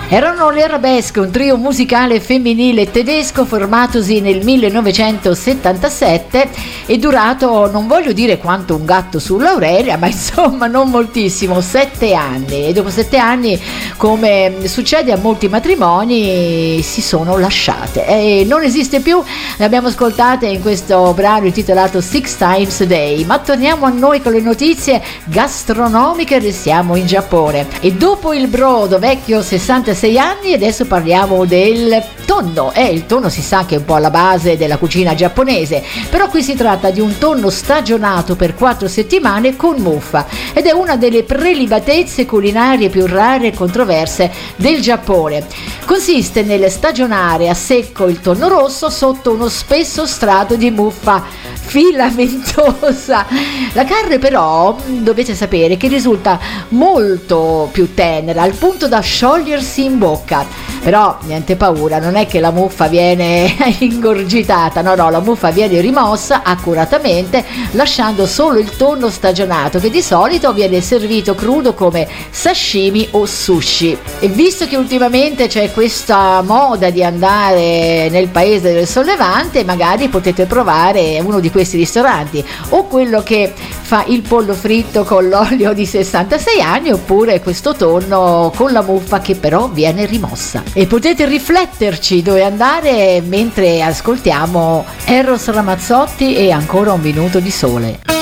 Erano le Arabesque, un trio musicale femminile tedesco formatosi nel 1977 e durato, non voglio dire quanto un gatto sull'Aurelia, ma insomma non moltissimo, 7 anni. E dopo 7 anni, come succede a molti matrimoni, si sono lasciate. E non esiste più, le abbiamo ascoltate in questo brano intitolato Six Times a Day. Ma torniamo a noi con le notizie gastronomiche, restiamo in Giappone. E dopo il brodo vecchio 66 anni, adesso parliamo del tonno. Il tonno si sa che è un po' alla base della cucina giapponese, però qui si tratta di un tonno stagionato per 4 settimane con muffa ed è una delle prelibatezze culinarie più rare e controverse del Giappone. Consiste nel stagionare a secco il tonno rosso sotto uno spesso strato di muffa filamentosa. La carne però dovete sapere che risulta molto più tenera al punto da sciogliersi in bocca, però niente paura, non è che la muffa viene ingorgitata, no, la muffa viene rimossa accuratamente lasciando solo il tonno stagionato, che di solito viene servito crudo come sashimi o sushi. E visto che ultimamente c'è questa moda di andare nel paese del sollevante, magari potete provare uno di questi ristoranti, o quello che fa il pollo fritto con l'olio di 66 anni, oppure questo tonno con la muffa che però viene rimossa. E potete rifletterci dove andare mentre ascoltiamo Eros Ramazzotti e Ancora un minuto di sole.